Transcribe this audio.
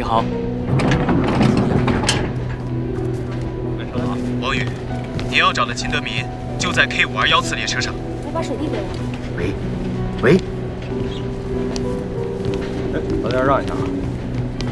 好。 王宇，你要找的秦德民就在 K5214列车上。 来把手递给我。 喂，喂。 哎，老弟，让一下啊。